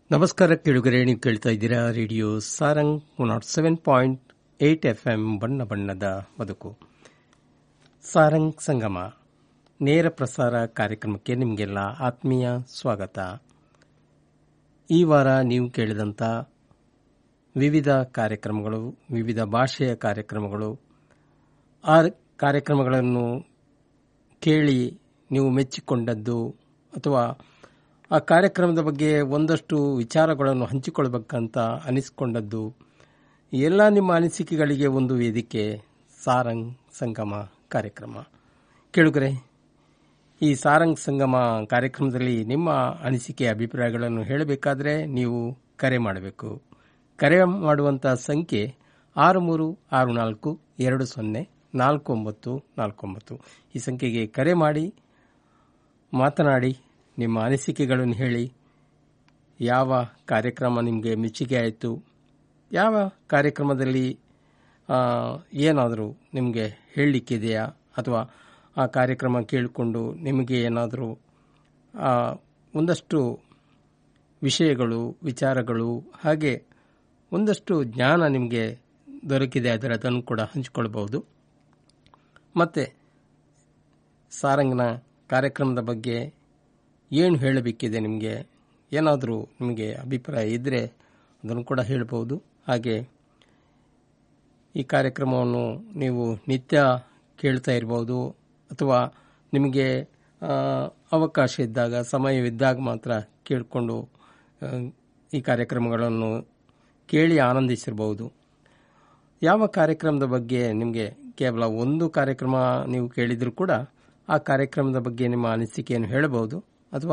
ನಮಸ್ಕಾರ ಕೇಳುಗರೆ, ನೀವು ಕೇಳ್ತಾ ಇದ್ದೀರಾ ರೇಡಿಯೋ ಸಾರಂಗ್ 107.8 FM ಬಣ್ಣ ಬಣ್ಣದ ಬದುಕು. ಸಾರಂಗ್ ಸಂಗಮ ನೇರ ಪ್ರಸಾರ ಕಾರ್ಯಕ್ರಮಕ್ಕೆ ನಿಮಗೆಲ್ಲ ಆತ್ಮೀಯ ಸ್ವಾಗತ. ಈ ವಾರ ನೀವು ಕೇಳಿದಂಥ ವಿವಿಧ ಕಾರ್ಯಕ್ರಮಗಳು, ವಿವಿಧ ಭಾಷೆಯ ಕಾರ್ಯಕ್ರಮಗಳು, ಆ ಕಾರ್ಯಕ್ರಮಗಳನ್ನು ಕೇಳಿ ನೀವು ಮೆಚ್ಚಿಕೊಂಡದ್ದು ಅಥವಾ ಆ ಕಾರ್ಯಕ್ರಮದ ಬಗ್ಗೆ ಒಂದಷ್ಟು ವಿಚಾರಗಳನ್ನು ಹಂಚಿಕೊಳ್ಳಬೇಕಂತ ಅನಿಸಿಕೊಂಡದ್ದು, ಎಲ್ಲ ನಿಮ್ಮ ಅನಿಸಿಕೆಗಳಿಗೆ ಒಂದು ವೇದಿಕೆ ಸಾರಂಗ್ ಸಂಗಮ ಕಾರ್ಯಕ್ರಮ. ಕೇಳುಗರೆ, ಈ ಸಾರಂಗ್ ಸಂಗಮ ಕಾರ್ಯಕ್ರಮದಲ್ಲಿ ನಿಮ್ಮ ಅನಿಸಿಕೆ ಅಭಿಪ್ರಾಯಗಳನ್ನು ಹೇಳಬೇಕಾದ್ರೆ ನೀವು ಕರೆ ಮಾಡಬೇಕು. ಕರೆ ಮಾಡುವಂಥ ಸಂಖ್ಯೆ 6364204949. ಈ ಸಂಖ್ಯೆಗೆ ಕರೆ ಮಾಡಿ ಮಾತನಾಡಿ, ನಿಮ್ಮ ಅನಿಸಿಕೆಗಳನ್ನು ಹೇಳಿ. ಯಾವ ಕಾರ್ಯಕ್ರಮ ನಿಮಗೆ ಮೆಚ್ಚುಗೆ ಆಯಿತು, ಯಾವ ಕಾರ್ಯಕ್ರಮದಲ್ಲಿ ಏನಾದರೂ ನಿಮಗೆ ಹೇಳಲಿಕ್ಕಿದೆಯಾ, ಅಥವಾ ಆ ಕಾರ್ಯಕ್ರಮ ಕೇಳಿಕೊಂಡು ನಿಮಗೆ ಏನಾದರೂ ಒಂದಷ್ಟು ವಿಷಯಗಳು, ವಿಚಾರಗಳು, ಹಾಗೆ ಒಂದಷ್ಟು ಜ್ಞಾನ ನಿಮಗೆ ದೊರಕಿದೆ ಆದರೆ ಅದನ್ನು ಕೂಡ ಹಂಚಿಕೊಳ್ಬಹುದು. ಮತ್ತು ಸಾರಂಗ್ನ ಕಾರ್ಯಕ್ರಮದ ಬಗ್ಗೆ ಏನು ಹೇಳಬೇಕಿದೆ, ನಿಮಗೆ ಏನಾದರೂ ನಿಮಗೆ ಅಭಿಪ್ರಾಯ ಇದ್ದರೆ ಅದನ್ನು ಕೂಡ ಹೇಳಬಹುದು. ಹಾಗೆ ಈ ಕಾರ್ಯಕ್ರಮವನ್ನು ನೀವು ನಿತ್ಯ ಕೇಳ್ತಾ ಇರಬಹುದು, ಅಥವಾ ನಿಮಗೆ ಅವಕಾಶ ಇದ್ದಾಗ, ಸಮಯವಿದ್ದಾಗ ಮಾತ್ರ ಕೇಳಿಕೊಂಡು ಈ ಕಾರ್ಯಕ್ರಮಗಳನ್ನು ಕೇಳಿ ಆನಂದಿಸಿರಬಹುದು. ಯಾವ ಕಾರ್ಯಕ್ರಮದ ಬಗ್ಗೆ ನಿಮಗೆ ಕೇವಲ ಒಂದು ಕಾರ್ಯಕ್ರಮ ನೀವು ಕೇಳಿದರೂ ಕೂಡ ಆ ಕಾರ್ಯಕ್ರಮದ ಬಗ್ಗೆ ನಿಮ್ಮ ಅನಿಸಿಕೆಯನ್ನು ಹೇಳಬಹುದು, ಅಥವಾ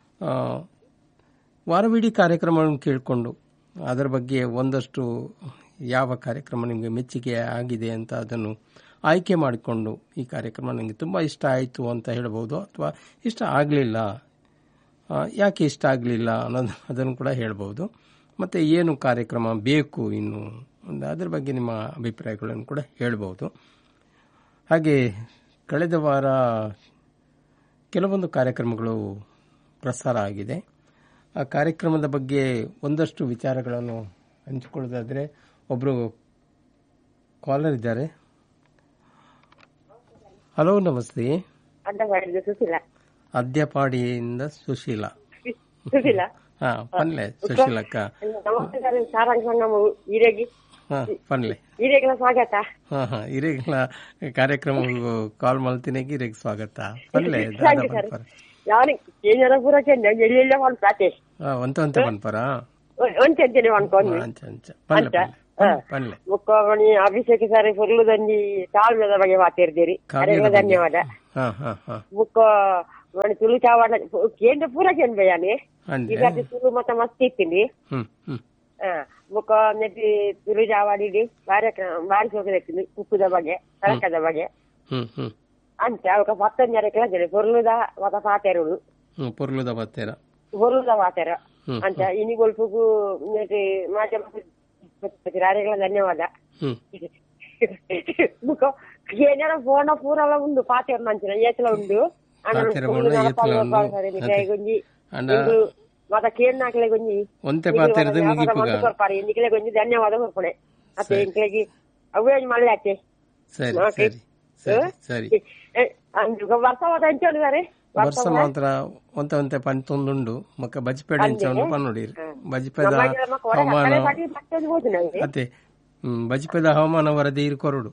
ವಾರವಿಡೀ ಕಾರ್ಯಕ್ರಮವನ್ನು ಕೇಳಿಕೊಂಡು ಅದರ ಬಗ್ಗೆ ಒಂದಷ್ಟು ಯಾವ ಕಾರ್ಯಕ್ರಮ ನಿಮಗೆ ಮೆಚ್ಚುಗೆ ಆಗಿದೆ ಅಂತ ಅದನ್ನು ಆಯ್ಕೆ ಮಾಡಿಕೊಂಡು ಈ ಕಾರ್ಯಕ್ರಮ ನನಗೆ ತುಂಬ ಇಷ್ಟ ಆಯಿತು ಅಂತ ಹೇಳಬಹುದು, ಅಥವಾ ಇಷ್ಟ ಆಗಲಿಲ್ಲ, ಯಾಕೆ ಇಷ್ಟ ಆಗಲಿಲ್ಲ ಅನ್ನೋದು ಅದನ್ನು ಕೂಡ ಹೇಳಬಹುದು. ಮತ್ತು ಏನು ಕಾರ್ಯಕ್ರಮ ಬೇಕು ಇನ್ನು ಅದರ ಬಗ್ಗೆ ನಿಮ್ಮ ಅಭಿಪ್ರಾಯಗಳನ್ನು ಕೂಡ ಹೇಳಬಹುದು. ಹಾಗೆ ಕಳೆದ ವಾರ ಕೆಲವೊಂದು ಕಾರ್ಯಕ್ರಮಗಳು ಪ್ರಸಾರ ಆಗಿದೆ. ಆ ಕಾರ್ಯಕ್ರಮದ ಬಗ್ಗೆ ಒಂದಷ್ಟು ವಿಚಾರಗಳನ್ನು ಹಂಚಿಕೊಳ್ಳೋದಾದರೆ, ಒಬ್ಬರು ಕಾಲರ್ ಇದ್ದಾರೆ. ಹಲೋ, ನಮಸ್ತೆ. ಅದ್ಯಪಾಡಿಯಿಂದ ಸುಶೀಲಾ. ಹಾ, ಪನ್ಲೆ ಸುಶೀಲಕ್ಕ. ಪನ್ಲೆ ಸ್ವಾಗತ. ಹಿರೇಗ್ಲ ಕಾರ್ಯಕ್ರಮ ಕಾಲ್ ಮಾಡ್ತೀನಿ. ಹಿರೇಗ್ ಸ್ವಾಗತ. ಪನ್ಲೆ ಒಂತೆ ಪನ್ಪರ ಅಭಿಷೇಕ ಸಾರಿ ಫುರ್ಲುದಂಜಿ ತಾಳ್ಮೆದ ಬಗ್ಗೆ ಮಾತಾಡ್ತೀರಿ. ಧನ್ಯವಾದ. ಬುಕ್ಕ ತುಳು ಚಾವಾಡ ಕೇಂದ್ರ ಪೂರಕ್ಕೆ ಬಯ್ಯಾನಿ ಈಗ ತುಳು ಮತ್ತ ಮಸ್ತ್ ಇತ್ತೀನಿ. ಬುಕ್ಕ ನೆಟ್ಟಿ ತುಳು ಚಾವಾಡಿ ಬಾರಿ ಸೋಕದೆತ್ತೀನಿ. ಉಪ್ಪುದ ಬಗ್ಗೆ, ತಳಕದ ಬಗ್ಗೆ ಅಂತ ಅವಕ 19 ಕೇಳಿದ್ರೆ ಪೊರ್ಲುದ ಮತ ಪಾತೆರುಡು ಪೊರ್ಲುದ ಪಾತೆರ ಅಂತ ಇನಿ ಗೊಲ್ಪುಗು ಮಾಜ ಧನ್ಯವಾದ. ಏನಾರ ಫೋನ ಪೂರಲ ಉಂಡು ಪಾತೆರ್ ಮಂಚಿನ ಏತಲ ಉಂಡು ಗೊಂಜಿ ಮತ ಕೇಳ್ನಾಕ್ಲೆ ಗೊಂಜಿ ಕೊರ್ಪಾರಿ ಇಂದಿಕ್ಲೆ ಗೊಂಜಿ ಧನ್ಯವಾದ ಕೊರ್ಪಣೆ. ಮತ್ತೆ ಇಂಕ್ಲೆಗಿ ಅವೇ ಮಳ್ಳೆ ಆಚೆ ವರ್ಷ ಮಾತ್ರ ಒಂತೆ ಪಂತೊಂದುಂಡು ಮಕ್ಕ ಬಜ್ಪೇಡ ಪನ್ನೋಡಿರಿ. ಬಜ್ಪೇದ ಹವಾಮಾನ ಅದೇ ಬಜ್ಪೇದ ಹವಾಮಾನ ವರದಿ ಕೊರಡು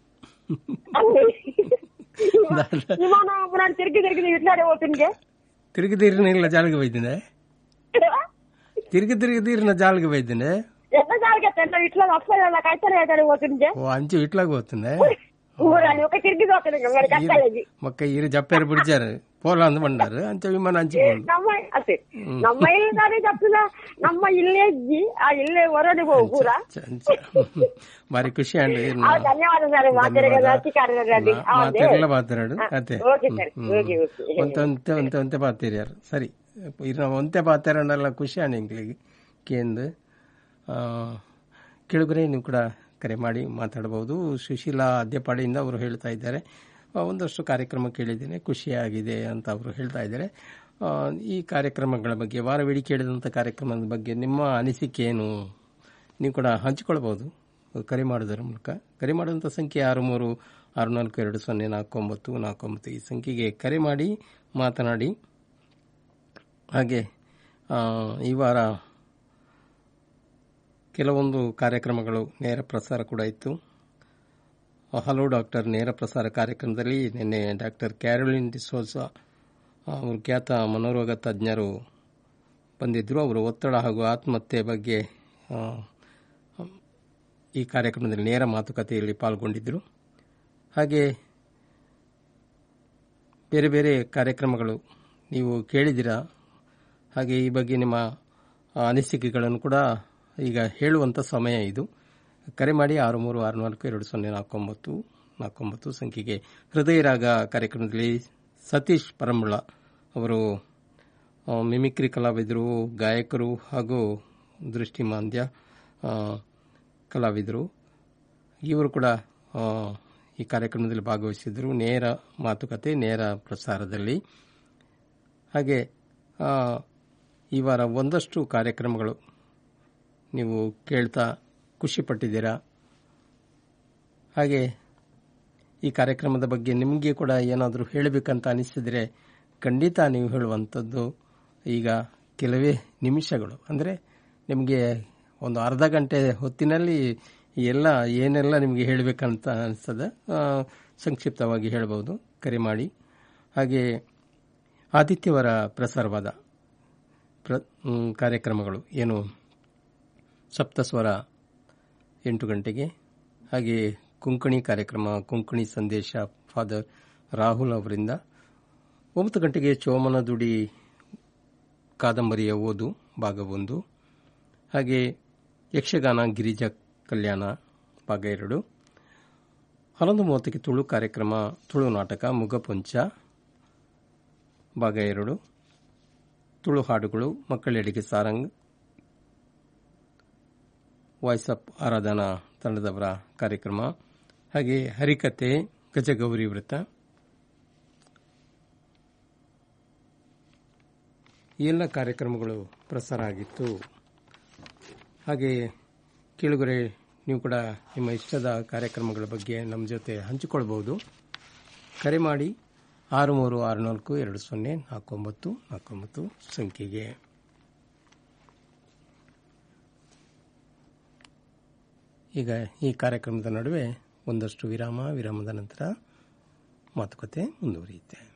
ತಿರುಗಿದಿರಿನ ಜಾಲಿಗೆ ಬೈದಿನೆ. ತಿರುಗಿದಿರಿನ ಜಾಲಿಗೆ ಬೈದಿನೆ. ಅಂಚು ಇಟ್ಲಾಗ ಹೋಗ್ತಂದೆ ಮಕ್ಕ ಇರು ಜಪ್ಪೇರು ಬಿಡ್ಚಾರು ಪೋಲ ಅಂದ್ ಬಂಡಾರು ಅಂಚ ವಿಮಾನ ಹಂಚಿಕೊಂಡು ಬಾರಿ ಖುಷಿ ಅಂಡ್ ಮಾತಾಡಲ್ಲ ಮಾತಾಡು. ಅದೇ ಒಂತೆ ಪಾತೀರಿ ಯಾರು ಸರಿ ಒಂತೆ ಪಾತಾರಲ್ಲ ಖುಷಿ ಅಂಡ್ ಎಂಗ್ಲಿಗೆ ಕೇಂದ್ರ ಕೇಳುಗರೆ, ನೀವು ಕೂಡ ಕರೆ ಮಾಡಿ ಮಾತಾಡಬಹುದು. ಸುಶೀಲಾ ಅದ್ಯಪಾಡಿಯಿಂದ ಅವರು ಹೇಳ್ತಾ ಇದ್ದಾರೆ, ಒಂದಷ್ಟು ಕಾರ್ಯಕ್ರಮ ಕೇಳಿದ್ದೇನೆ, ಖುಷಿಯಾಗಿದೆ ಅಂತ ಅವರು ಹೇಳ್ತಾ ಇದ್ದಾರೆ. ಈ ಕಾರ್ಯಕ್ರಮಗಳ ಬಗ್ಗೆ ವಾರವಿಡೀ ಕೇಳಿದಂಥ ಕಾರ್ಯಕ್ರಮದ ಬಗ್ಗೆ ನಿಮ್ಮ ಅನಿಸಿಕೆ ಏನು ನೀವು ಕೂಡ ಹಂಚಿಕೊಳ್ಬಹುದು ಕರೆ ಮಾಡೋದರ ಮೂಲಕ. ಕರೆ ಮಾಡುವಂಥ ಸಂಖ್ಯೆ 6364204949 ಈ ಸಂಖ್ಯೆಗೆ ಕರೆ ಮಾಡಿ ಮಾತನಾಡಿ. ಹಾಗೆ ಈ ವಾರ ಕೆಲವೊಂದು ಕಾರ್ಯಕ್ರಮಗಳು ನೇರ ಪ್ರಸಾರ ಕೂಡ ಇತ್ತು. ಹಲೋ ಡಾಕ್ಟರ್ ನೇರ ಪ್ರಸಾರ ಕಾರ್ಯಕ್ರಮದಲ್ಲಿ ನಿನ್ನೆ ಡಾಕ್ಟರ್ ಕ್ಯಾರೋಲಿನ್ ಡಿಸೋಜಾ ಅವರು ಖ್ಯಾತ ಮನೋರೋಗ ತಜ್ಞರು ಬಂದಿದ್ದರು. ಅವರು ಒತ್ತಡ ಹಾಗೂ ಆತ್ಮಹತ್ಯೆ ಬಗ್ಗೆ ಈ ಕಾರ್ಯಕ್ರಮದಲ್ಲಿ ನೇರ ಮಾತುಕತೆಯಲ್ಲಿ ಪಾಲ್ಗೊಂಡಿದ್ದರು. ಹಾಗೆ ಬೇರೆ ಬೇರೆ ಕಾರ್ಯಕ್ರಮಗಳು ನೀವು ಕೇಳಿದಿರಾ. ಹಾಗೆ ಈ ಬಗ್ಗೆ ನಿಮ್ಮ ಅನಿಸಿಕೆಗಳನ್ನು ಕೂಡ ಈಗ ಹೇಳುವಂಥ ಸಮಯ ಇದು. ಕರೆ ಮಾಡಿ 6364204949 ಸಂಖ್ಯೆಗೆ. ಹೃದಯ ರಾಗ ಕಾರ್ಯಕ್ರಮದಲ್ಲಿ ಸತೀಶ್ ಪರಂಬಳ ಅವರು ಮಿಮಿಕ್ರಿ ಕಲಾವಿದರು, ಗಾಯಕರು ಹಾಗೂ ದೃಷ್ಟಿಮಾಂದ್ಯ ಕಲಾವಿದರು. ಇವರು ಕೂಡ ಈ ಕಾರ್ಯಕ್ರಮದಲ್ಲಿ ಭಾಗವಹಿಸಿದರು ನೇರ ಮಾತುಕತೆ ನೇರ ಪ್ರಸಾರದಲ್ಲಿ. ಹಾಗೆ ಈ ವಾರ ಒಂದಷ್ಟು ಕಾರ್ಯಕ್ರಮಗಳು ನೀವು ಕೇಳ್ತಾ ಖುಷಿಪಟ್ಟಿದ್ದೀರಾ. ಹಾಗೆ ಈ ಕಾರ್ಯಕ್ರಮದ ಬಗ್ಗೆ ನಿಮಗೆ ಕೂಡ ಏನಾದರೂ ಹೇಳಬೇಕಂತ ಅನಿಸಿದರೆ ಖಂಡಿತ ನೀವು ಹೇಳುವಂಥದ್ದು ಈಗ ಕೆಲವೇ ನಿಮಿಷಗಳು. ಅಂದರೆ ನಿಮಗೆ ಒಂದು ಅರ್ಧ ಗಂಟೆ ಹೊತ್ತಿನಲ್ಲಿ ಏನೆಲ್ಲ ನಿಮಗೆ ಹೇಳಬೇಕಂತ ಅನಿಸ್ತದೆ ಸಂಕ್ಷಿಪ್ತವಾಗಿ ಹೇಳಬಹುದು. ಕರೆ ಮಾಡಿ. ಹಾಗೆ ಆದಿತ್ಯವಾರ ಪ್ರಸಾರವಾದ ಕಾರ್ಯಕ್ರಮಗಳು ಏನು ಸಪ್ತಸ್ವರ 8 ಗಂಟೆಗೆ, ಹಾಗೆ ಕೊಂಕಣಿ ಕಾರ್ಯಕ್ರಮ ಕೊಂಕಣಿ ಸಂದೇಶ ಫಾದರ್ ರಾಹುಲ್ ಅವರಿಂದ. 9 ಗಂಟೆಗೆ ಚೋಮನದುಡಿ ಕಾದಂಬರಿಯ ಓದು ಭಾಗ 1, ಹಾಗೆ ಯಕ್ಷಗಾನ ಗಿರಿಜಾ ಕಲ್ಯಾಣ ಭಾಗ 2. 11:30ಕ್ಕೆ ತುಳು ಕಾರ್ಯಕ್ರಮ ತುಳು ನಾಟಕ ಮುಗಪುಂಚ ಭಾಗ 2, ತುಳು ಹಾಡುಗಳು ಮಕ್ಕಳೆಡೆಗೆ ಸಾರಂಗ್ ವಾಯ್ಸ್ ಆಫ್ ಆರಾಧನಾ ತಂಡದವರ ಕಾರ್ಯಕ್ರಮ, ಹಾಗೆ ಹರಿಕತೆ ಗಜಗೌರಿ ವೃತ್ತ. ಈ ಎಲ್ಲ ಕಾರ್ಯಕ್ರಮಗಳು ಪ್ರಸಾರ ಆಗಿತ್ತು. ಹಾಗೆ ಕೇಳುಗರೆ, ನೀವು ಕೂಡ ನಿಮ್ಮ ಇಷ್ಟದ ಕಾರ್ಯಕ್ರಮಗಳ ಬಗ್ಗೆ ನಮ್ಮ ಜೊತೆ ಹಂಚಿಕೊಳ್ಬಹುದು. ಕರೆ ಮಾಡಿ 6364204949 ಸಂಖ್ಯೆಗೆ. ಈಗ ಈ ಕಾರ್ಯಕ್ರಮದ ನಡುವೆ ಒಂದಷ್ಟು ವಿರಾಮದ ನಂತರ ಮಾತುಕತೆ ಮುಂದುವರಿಯುತ್ತೆ.